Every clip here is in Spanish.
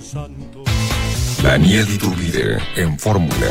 Daniel Iturbide en Fórmula.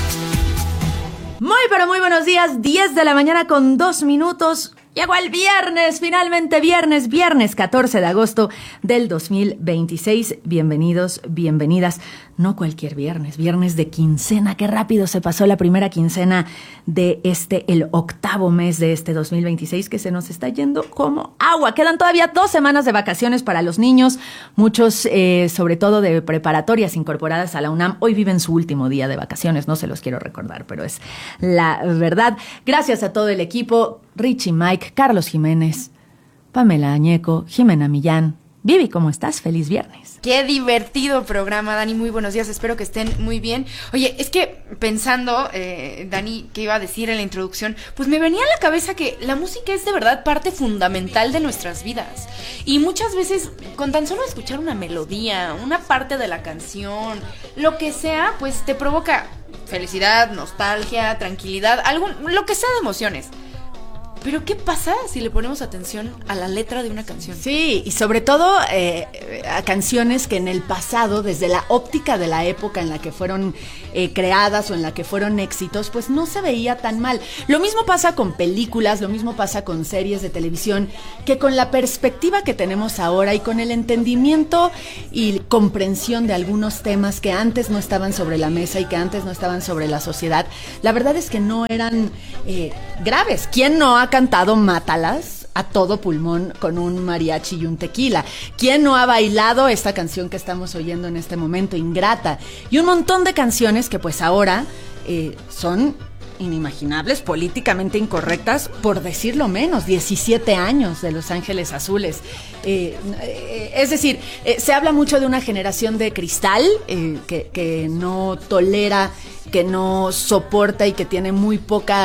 Muy pero muy buenos días, 10 de la mañana con 2 minutos. Llegó el viernes, finalmente viernes 14 de agosto del 2026. Bienvenidos, bienvenidas. No cualquier viernes, viernes de quincena. Qué rápido se pasó la primera quincena de el octavo mes de este 2026, que se nos está yendo como agua. Quedan todavía 2 semanas de vacaciones para los niños, muchos sobre todo de preparatorias incorporadas a la UNAM. Hoy viven su último día de vacaciones, no se los quiero recordar, pero es la verdad. Gracias a todo el equipo, Richie, Mike, Carlos Jiménez, Pamela Añeco, Jimena Millán. Vivi, ¿cómo estás? Feliz viernes. Qué divertido programa, Dani. Muy buenos días, espero que estén muy bien. Oye, es que pensando, Dani, que iba a decir en la introducción, pues me venía a la cabeza que la música es de verdad parte fundamental de nuestras vidas. Y muchas veces, con tan solo escuchar una melodía, una parte de la canción, lo que sea, pues te provoca felicidad, nostalgia, tranquilidad, lo que sea de emociones. Pero ¿qué pasa si le ponemos atención a la letra de una canción? Sí, y sobre todo a canciones que en el pasado, desde la óptica de la época en la que fueron creadas o en la que fueron éxitos, pues no se veía tan mal. Lo mismo pasa con películas, lo mismo pasa con series de televisión, que con la perspectiva que tenemos ahora y con el entendimiento y comprensión de algunos temas que antes no estaban sobre la mesa y que antes no estaban sobre la sociedad, la verdad es que no eran graves. ¿Quién no ha cantado Mátalas a todo pulmón con un mariachi y un tequila? ¿Quién no ha bailado esta canción que estamos oyendo en este momento, Ingrata? Y un montón de canciones que pues ahora son inimaginables, políticamente incorrectas, por decirlo menos. 17 años de Los Ángeles Azules. Es decir, se habla mucho de una generación de cristal que no tolera, que no soporta y que tiene muy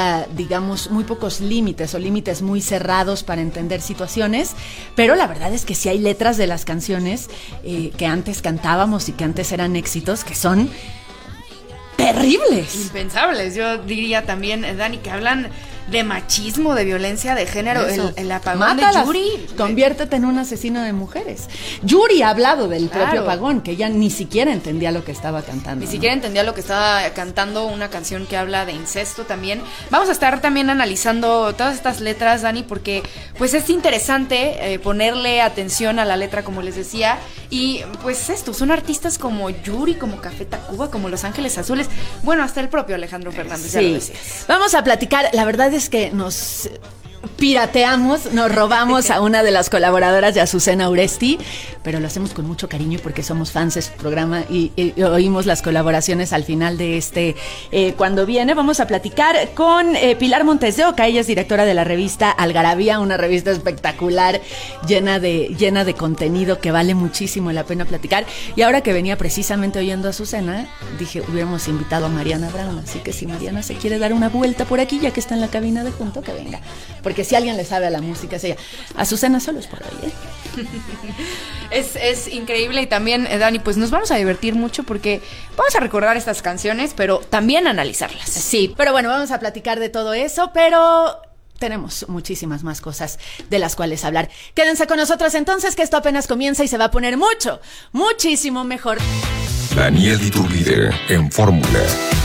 pocos límites o límites muy cerrados para entender situaciones, pero la verdad es que sí hay letras de las canciones que antes cantábamos y que antes eran éxitos que son terribles. Impensables, yo diría también, Dani, que hablan de machismo, de violencia de género. El apagón Mátalas, de Yuri. Conviértete en un asesino de mujeres. Yuri ha hablado del propio apagón, que ella ni siquiera entendía lo que estaba cantando. Ni siquiera entendía lo que estaba cantando, una canción que habla de incesto también. Vamos a estar también analizando todas estas letras, Dani, porque pues es interesante ponerle atención a la letra, como les decía. Y pues son artistas como Yuri, como Café Tacuba, como Los Ángeles Azules. Bueno, hasta el propio Alejandro Fernández, ya lo decías. Vamos a platicar, la verdad es que nos pirateamos, nos robamos a una de las colaboradoras de Azucena Uresti, pero lo hacemos con mucho cariño y porque somos fans de su programa y oímos las colaboraciones al final de cuando viene. Vamos a platicar con Pilar Montes de Oca. Ella es directora de la revista Algarabía, una revista espectacular, llena de contenido que vale muchísimo la pena platicar. Y ahora que venía precisamente oyendo a Azucena, dije, hubiéramos invitado a Mariana Brown, así que si Mariana se quiere dar una vuelta por aquí, ya que está en la cabina de junto, que venga. Porque si alguien le sabe a la música es ella. Azucena solo es por hoy, Es increíble. Y también, Dani, pues nos vamos a divertir mucho porque vamos a recordar estas canciones, pero también analizarlas. Sí, pero bueno, vamos a platicar de todo eso, pero tenemos muchísimas más cosas de las cuales hablar. Quédense con nosotros entonces, que esto apenas comienza y se va a poner muchísimo mejor. Daniel Iturbide en Fórmula.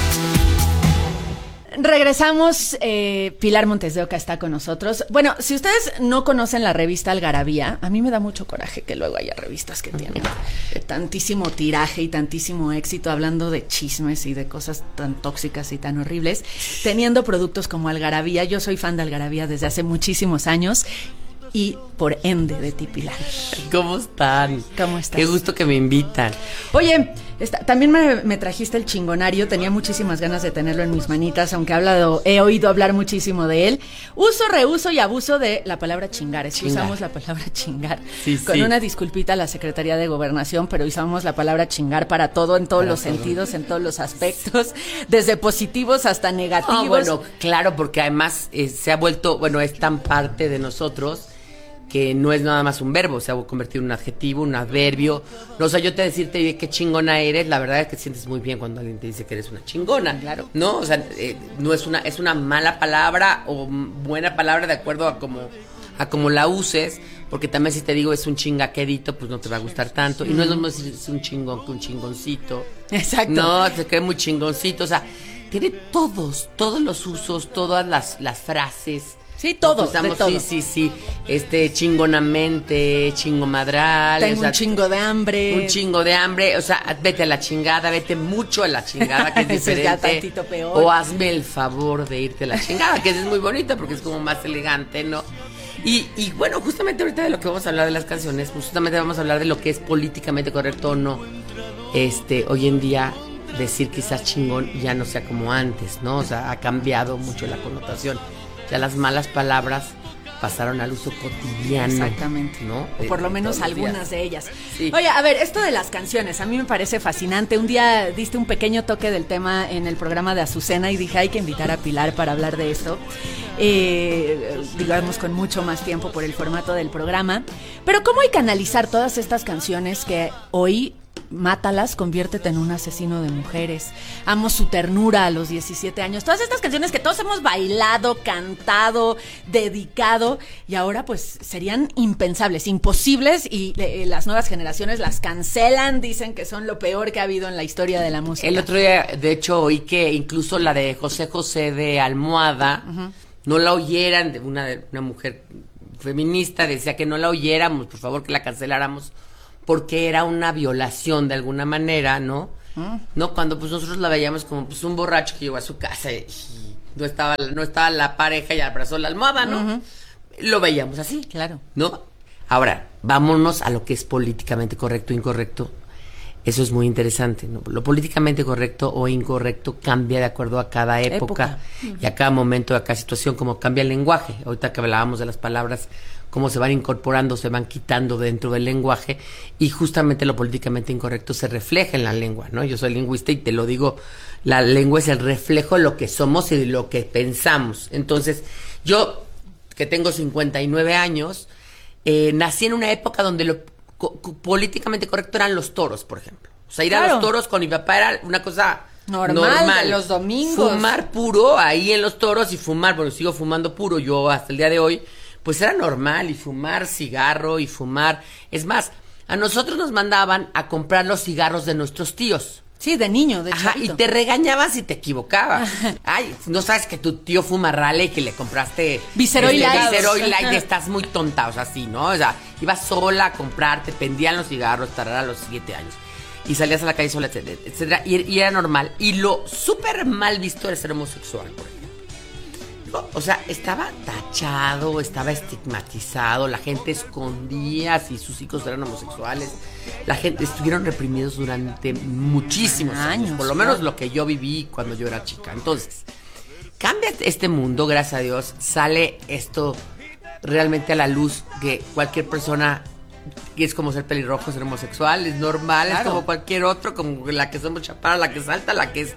Regresamos, Pilar Montes de Oca está con nosotros. Bueno, si ustedes no conocen la revista Algarabía, a mí me da mucho coraje que luego haya revistas que tienen tantísimo tiraje y tantísimo éxito hablando de chismes y de cosas tan tóxicas y tan horribles, teniendo productos como Algarabía. Yo soy fan de Algarabía desde hace muchísimos años y por ende de ti, Pilar. ¿Cómo están? ¿Cómo estás? Qué gusto que me invitan. Oye, también me trajiste el chingonario. Tenía muchísimas ganas de tenerlo en mis manitas, aunque he oído hablar muchísimo de él. Uso, reuso y abuso de la palabra chingar. Es que usamos la palabra chingar. Sí, con una disculpita a la Secretaría de Gobernación, pero usamos la palabra chingar para todo, en todos los sentidos, en todos los aspectos, desde positivos hasta negativos. Bueno, claro, porque además se ha vuelto, es tan parte de nosotros que no es nada más un verbo, se ha convertido en un adjetivo, un adverbio. No, o sea, yo te decirte qué chingona eres, la verdad es que te sientes muy bien cuando alguien te dice que eres una chingona. Claro. ¿No? O sea, no es una mala palabra o buena palabra de acuerdo a a cómo la uses, porque también si te digo es un chingaquedito, pues no te va a gustar tanto. Y no es lo mismo decir es un chingón que un chingoncito. Exacto. No, se cree muy chingoncito, o sea, tiene todos los usos, todas las frases. Sí, todo, Usamos, de todo. sí, chingonamente, chingomadral. Tengo o sea, un chingo de hambre. un chingo de hambre, o sea, vete a la chingada, vete mucho a la chingada, que es Eso es ya diferente. tantito peor. O hazme el favor de irte a la chingada, que es muy bonita porque es como más elegante, ¿no? Y bueno, justamente ahorita de lo que vamos a hablar de las canciones, pues justamente vamos a hablar de lo que es políticamente correcto o no. Hoy en día decir quizás chingón ya no sea como antes, ¿no? O sea, ha cambiado mucho la connotación. Ya las malas palabras pasaron al uso cotidiano. Exactamente. ¿No? O por lo menos todos los días. algunas de ellas. Sí. Oye, a ver, esto de las canciones, a mí me parece fascinante. Un día diste un pequeño toque del tema en el programa de Azucena y dije, hay que invitar a Pilar para hablar de esto. Digamos, con mucho más tiempo por el formato del programa. Pero ¿cómo hay que analizar todas estas canciones que hoy... Mátalas, conviértete en un asesino de mujeres. Amo su ternura a los 17 años. Todas estas canciones que todos hemos bailado, cantado, dedicado, y ahora pues serían impensables, imposibles, y las nuevas generaciones las cancelan, dicen que son lo peor que ha habido en la historia de la música. El otro día, de hecho, oí que incluso la de José José de Almohada, no la oyeran, de una mujer feminista decía que no la oyéramos, por favor que la canceláramos, porque era una violación de alguna manera, ¿no? No, cuando pues nosotros la veíamos como pues un borracho que llegó a su casa y no estaba la pareja y abrazó la almohada, ¿no? Lo veíamos así, Claro. ¿no? Ahora, vámonos a lo que es políticamente correcto e incorrecto. Eso es muy interesante, ¿no? Lo políticamente correcto o incorrecto cambia de acuerdo a cada época. Y a cada momento, a cada situación, como cambia el lenguaje. Ahorita que hablábamos de las palabras, cómo se van incorporando, se van quitando dentro del lenguaje, y justamente lo políticamente incorrecto se refleja en la lengua, ¿no? Yo soy lingüista y te lo digo, la lengua es el reflejo de lo que somos y de lo que pensamos. Entonces, yo, que tengo 59 años, nací en una época donde lo políticamente correcto eran los toros, por ejemplo. O sea, ir a Claro. los toros con mi papá era una cosa Normal, de los domingos. Fumar puro ahí en los toros y fumar, bueno, sigo fumando puro yo hasta el día de hoy, pues era normal, y fumar cigarro y fumar. Es más, a nosotros nos mandaban a comprar los cigarros de nuestros tíos. Sí, de niño, de Ajá, y chavito. te regañaban si te equivocabas. Ay, no sabes que tu tío fuma rale y que le compraste Viceroy Light. Viceroy Light, estás muy tonta, o sea, así, ¿no? O sea, ibas sola a comprar, te pendían los cigarros, a los 7 años. Y salías a la calle sola, etcétera, etcétera, y era normal. Y lo súper mal visto era ser homosexual, por ejemplo. O sea, estaba tachado, estaba estigmatizado, la gente escondía si sus hijos eran homosexuales. La gente estuvieron reprimidos durante muchísimos años, por lo menos lo que yo viví cuando yo era chica. Entonces, cambia este mundo, gracias a Dios, sale esto realmente a la luz, que cualquier persona, que es como ser pelirrojo, ser homosexual, es normal, claro. Es como cualquier otro, como la que somos chaparras, la que salta, la que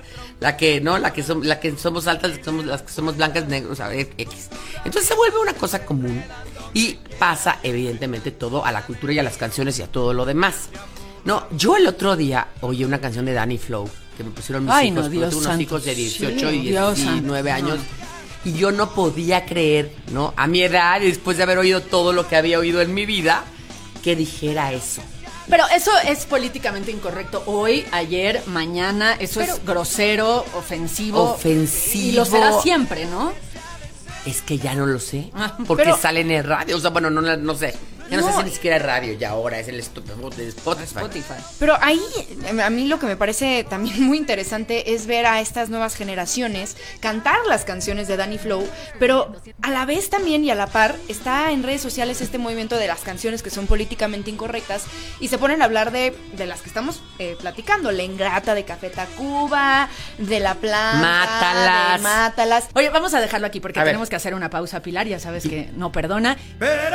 somos altas, las que somos blancas, negros, o sea, X. Entonces se vuelve una cosa común y pasa evidentemente todo a la cultura y a las canciones y a todo lo demás. No, yo el otro día oí una canción de Danny Flow que me pusieron mis hijos, no, Dios tengo unos santo, hijos de 18 sí, y 19 años. Y yo no podía creer, ¿no? A mi edad, después de haber oído todo lo que había oído en mi vida, que dijera eso. Pero eso es políticamente incorrecto hoy, ayer, mañana. Eso es grosero, ofensivo. Y lo será siempre, ¿no? Es que ya no lo sé. Porque sale en el radio. O sea, bueno, no sé. Ya no sé si ni siquiera es radio, ya ahora es el Spotify. Pero ahí, a mí lo que me parece también muy interesante es ver a estas nuevas generaciones cantar las canciones de Danny Flow, pero a la vez también y a la par está en redes sociales este movimiento de las canciones que son políticamente incorrectas y se ponen a hablar de las que estamos platicando, La Ingrata de Café Tacuba, de La Planta, Mátalas. Oye, vamos a dejarlo aquí porque tenemos que hacer una pausa, Pilar, ya sabes que no perdona.